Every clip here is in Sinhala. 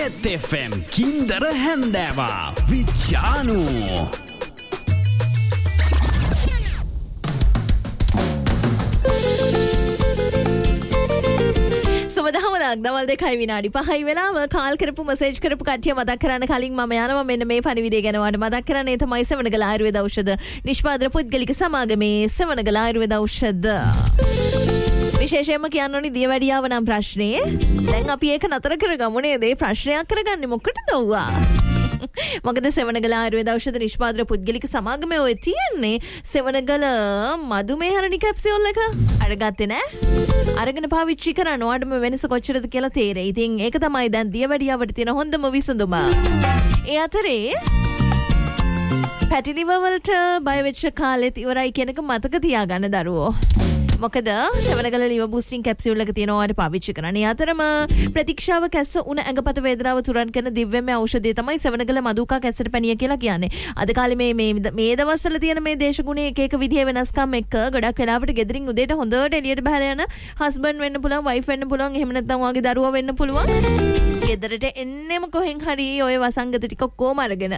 Hit FM Kinder Handava Vichanu දවල් 2යි විනාඩි 5යි වෙලාව කාල් කරපු මෙසේජ් කරපු කට්ටිය මතක් කරන්න කලින් මම යනවා මෙන්න මේ පණිවිඩය ගැන වාට මතක් කරන්නේ තමයි සෙවණගල ආයුර්වේද ඖෂධ නිෂ්පාදන පුද්ගලික සමාගමේ සෙවණගල ආයුර්වේද ඖෂධ විශේෂයෙන්ම කියන්න ඕනි දියවැඩියාව නම් ප්‍රශ්නේ දැන් අපි ඒක නතර කරගමු නේද ඒ ප්‍රශ්නයක් කරගන්නේ මොකටද ඔව්වා මොකද සෙවණගල ආයුර්වේද ඖෂධ නිෂ්පාදන පුද්ගලික සමාගමේ ඔය තියෙන්නේ සෙවණගල මදුමේ හරණි කැප්සියුල් එක අරගත්තේ නෑ අරගෙන පාවිච්චි කරන ඔයාටම වෙනස කොච්චරද කියලා තේරෙයි. ඉතින් ඒක තමයි දැන් දියවැඩියාවට තියෙන හොඳම විසඳුම. ඒ අතරේ පැටිලිව වලට බය වෙච්ච කාලෙත් ඉවරයි කියන එක මතක තියාගන්න දරුවෝ. මොකද සෙවණගල ලිවර් බූස්ටිං කැප්සියුල් එක තියෙනවා ඔයාලට පාවිච්චි කරන්න. ඒ අතරම ප්‍රතික්ෂාව කැස්ස උණ ඇඟපත වේදනාව තුරන් කරන දිව්‍යමය ඖෂධය තමයි සෙවණගල මදුකා කැස්සට පැණිය කියලා කියන්නේ. අද කාලේ මේ දවස්වල තියෙන මේ දේශගුණයේ එක එක විදිහේ වෙනස්කම් එක්ක ගොඩක් වෙලාවට ගෙදරින් උදේට හොඳට එළියට බහලා යන හස්බන්ඩ් වෙන්න පුළුවන්, වයිෆ් වෙන්න පුළුවන්, එහෙම නැත්නම් ඔයාගේ දරුවා වෙන්න පුළුවන්. ගෙදරට එන්නෙම කොහෙන් හරි ඔය වසංගත ටික කොහොම අරගෙන.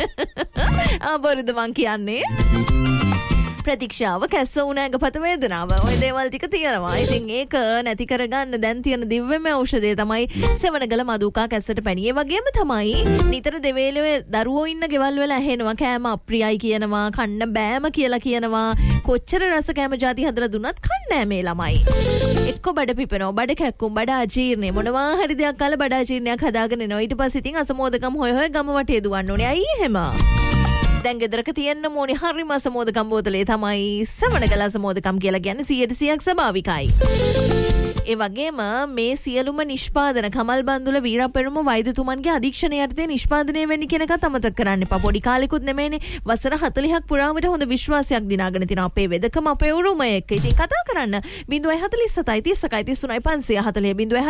බොරුද මං කියන්නේ. ප්‍රතික්ෂාව කැස්ස උණ ඇඟපත වේදනාව ඔය දේවල් ටික තියෙනවා. ඉතින් ඒක නැති කරගන්න දැන් තියෙන දිව්‍යමය ඖෂධය තමයි සෙවණගල මදුකා කැස්සට පැණි. ඒ වගේම තමයි නිතර දෙවේලේ දරුවෝ ඉන්න ගෙවල් වල ඇහෙනවා කෑම අප්‍රියයි කියනවා, කන්න බෑම කියලා කියනවා. කොච්චර රස කෑම જાති හදලා දුන්නත් කන්නේ නැහැ මේ ළමයි. එක්ක බඩ පිපෙනවා, බඩ කැක්කුම්, බඩ අජීර්ණය මොනවා හරි දෙයක් කාලා බඩ අජීර්ණයක් හදාගෙන එනවා. ඊට පස්සේ ඉතින් අසමෝදකම් හොය ගම වටේ දුවන්න ඕනේ. ඇයි එහෙම? දැන් ගෙදරක තියෙන්න ඕනේ හරිම අසමෝදකම් බෝතලේ තමයි සෙවණගල අසමෝදකම් කියලා කියන්නේ 100% ස්වභාවිකයි. ඒ වගේම මේ සියලුම නිෂ්පාදන කමල් බන්දුල වීරපෙරුම වෛද්‍යතුමන්ගේ අධීක්ෂණය යටතේ නිෂ්පාදනය වෙන්නේ කියන එකත් අමතක කරන්න එපා. පොඩි කාලෙකුත් නෙමෙයිනේ වසර 40ක් පුරාවට හොඳ විශ්වාසයක් දිනාගෙන තිනවා අපේ වෙදකම අපේ උරුමය එක්ක. ඉතින් කතා කරන්න 047 31 33 540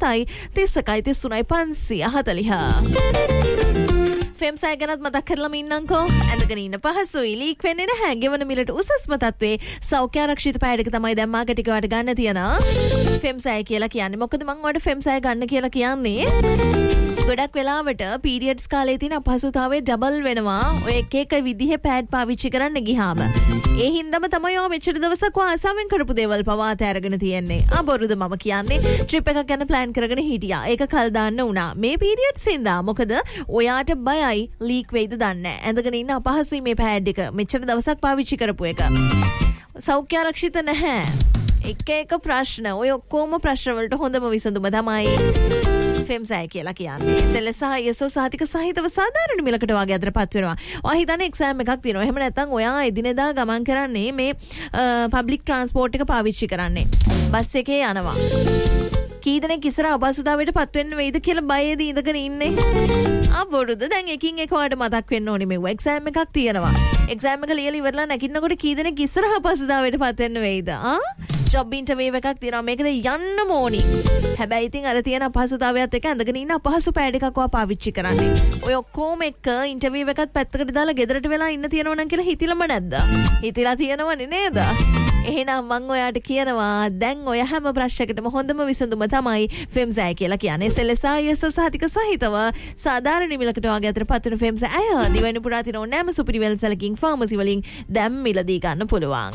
047 31 33 540 ෆෙම්සයි ගැනත් මතක් කරලම ඉන්නම්කෝ. ඇඳගෙන ඉන්න පහසුයි, ලීක් වෙන්නේ නැහැ. ගෙවන මිලට උසස්ම තත්ත්වයේ සෞඛ්‍ය ආරක්ෂිත පැඩක තමයි දැන් මාකට් එකේ වට ගන්න තියෙනවා. ෆෙම්සයි කියලා කියන්නේ මොකද මම ඔයාලට ෆෙම්සයි ගන්න කියලා කියන්නේ ගොඩක් වෙලාවට පීරියඩ්ස් කාලේ තියෙන අපහසුතාවය ඩබල් වෙනවා. ඔය එක එක විදිහේ පෑඩ් පාවිච්චි කරන්න ගියාම. ඒ හින්දාම තමයි ඔය මෙච්චර දවසක් ආසාවෙන් කරපු දේවල් පවා අතහැරගෙන තියෙන්නේ. බොරුද මම කියන්නේ. ට්‍රිප් එකක් ගැන ප්ලෑන් කරගෙන හිටියා. ඒක කල් දාන්න වුණා. මේ පීරියඩ්ස් හින්දා මොකද ඔයාට බයයි ලීක් වෙයිද දන්නේ නැහැ. ඇඳගෙන ඉන්න අපහසුයි මේ පෑඩ් එක. මෙච්චර දවසක් පාවිච්චි කරපු එක. සෞඛ්‍ය ආරක්ෂිත නැහැ. එක ප්‍රශ්න ඔය ඔක්කොම ප්‍රශ්න වලට හොඳම විසඳුම තමයි ෆෙම්සයි කියලා කියන්නේ. සෙල්ල සහ යසෝ සහතික සහිතව සාධාරණ මිලකට වගේ අදටපත් වෙනවා. ඔයා හිතන්නේ එක්සෑම් එකක් තියෙනවා. එහෙම නැත්නම් ඔයා එදිනෙදා ගමන් කරන්නේ මේ පබ්ලික් ට්‍රාන්ස්පෝර්ට් එක පාවිච්චි කරන්නේ. බස් එකේ යනවා. කී දෙනෙක් ඉස්සර අපහසුතාවයට පත් වෙන්න වෙයිද කියලා බයේදී ඉඳගෙන ඉන්නේ. බොරුද දැන් එකින් එක වලට මතක් වෙන්න ඕනේ මේ එක්සෑම් එකක් තියෙනවා. එක්සෑම් එක ලියලා ඉවරලා නැගිටිනකොට කී දෙනෙක් ඉස්සර අපහසුතාවයට පත් වෙන්න වෙයිද? ජොබ් ඉන්ටර්විව් එකක් තියෙනවා. මේකට යන්න ඕනි. හැබැයි ඉතින් අර තියෙන අපහසුතාවයත් එක්ක ඇඳගෙන ඉන්න අපහසු පෑඩ් එකක් ඔයා පාවිච්චි කරන්නේ. ඔය ඔක්කොම එක්ක ඉන්ටර්විව් එකත් පැත්තකට දාලා ගෙදරට වෙලා ඉන්න තියනවා නම් කියලා හිතිලම නැද්ද? හිතිලා තියෙනවනේ නේද? එහෙනම් මම ඔයාට කියනවා දැන් ඔය හැම ප්‍රශ්නයකටම හොඳම විසඳුම තමයි ෆෙම්සයි කියලා කියන්නේ. සෙලසායස සහතික සහිතව සාධාරණ මිලකට වගේ අතරපත් වෙන ෆෙම්සයි අය දිවයින පුරා තියෙන ඕනෑම සුපිරිවෙල් සැලකින් ෆාමසි වලින් දැන් මිලදී ගන්න පුළුවන්.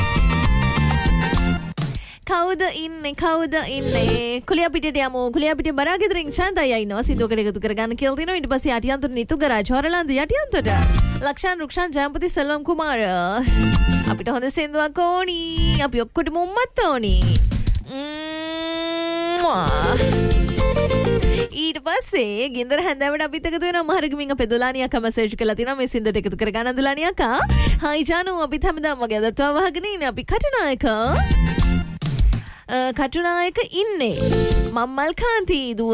කවුද ඉන්නේ කුලියපිටියට යමු. කුලියපිටිය බරාගෙදරින් ශාන්තයි ඉන්නවා. සින්දුවකට එකතු කරගන්න කියලා තිනවා. ඊට පස්සේ යටියන්තර නිතු ගරාජ් හොරලන්ද යටියන්තට ලක්ෂාන් රුක්ෂාන් ජයපති සෙල්වම් කුමාර අපිට හොඳ සින්දුවක් ඕනි. අපි ඔක්කොටම උම්මත් ඕනි. ඊට පස්සේ ගින්දර හැන්දෑවට අපිත් එකතු වෙනවා. මහරගමින් අපේ දුලානියක් මෙසේජ් කරලා තිනවා මේ සින්දුවට එකතු කරගන්න දුලානියක්. හයි ජානු අපිත් හැමදාම වගේ අදත් වහගෙන ඉන්නේ. අපි කටුනායක ඉන්නේ මම්මල් කාන්ති දුව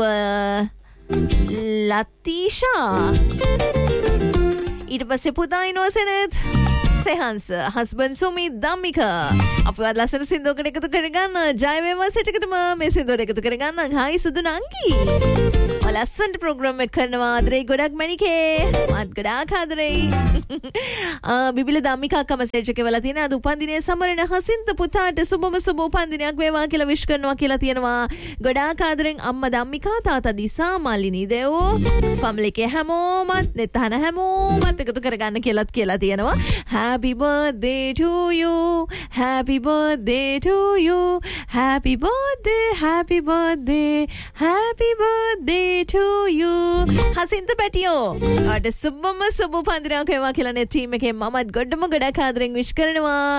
ලතීෂා. ඊට පස්සේ පුතා ඉනවා සෙනෙත් සෙහන්ස හස්බන්ඩ් සුමි ධම්මික අපිවත් ලස්සන සින්දුවකට එකතු කරගන්න ජය වේවා සෙට් එකටම මේ සින්දුවට එකතු කරගන්න හායි සුදු නංගි ලස්සනට ප්‍රෝග්‍රෑම් එක කරනවා ආදරේ ගොඩක් මණිකේ මාත් ගොඩාක් ආදරේ බිබිල ධම්මිකා අක්කා මැසේජ් එකේ වෙලා තියෙන අද උපන්දිනයේ සමරන හසින්ත පුතාට සුබම සුබ උපන්දිනයක් වේවා කියලා විශ් කරනවා කියලා තියෙනවා ගොඩාක් ආදරෙන් අම්මා ධම්මිකා තාත්තා දිසා මාලිනී දේවෝ ෆැමිලි එකේ හැමෝමත් නෙතන හැමෝමත් එකතු කරගන්න කියලාත් කියලා තියෙනවා happy birthday to you happy birthday to you happy birthday happy birthday happy birthday to you හසින්ත පැටියෝ අද සුබම සුබ උපන්දිනයක් වේවා කියලා නේ ටීම් එකේ මමත් ගොඩක් ආදරෙන් විශ් කරනවා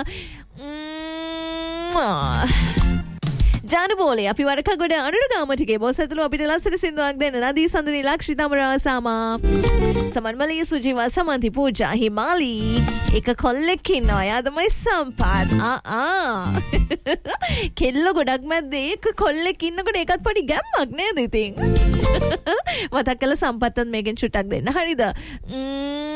ජානබෝලේ අපි වරක ගොඩ අනුරගාමටිගේ බොස් ඇතුළු අපිට ලස්සන සින්දුවක් දෙන්න නදී සඳුනි ලක්ෂිත අමරාසාමා සමන්මලී සුජීවා සමන්ති පූජා හිමාලි එක කොල්ලෙක් ඉන්නවා එයා තමයි සම්පත් කෙල්ල ගොඩක් මැද්දේ එක කොල්ලෙක් ඉන්නකොට ඒකත් පොඩි ගැම්මක් නේද ඉතින් මතක් කළ සම්පත්තත් මේකෙන් චුට්ටක් දෙන්න හරිද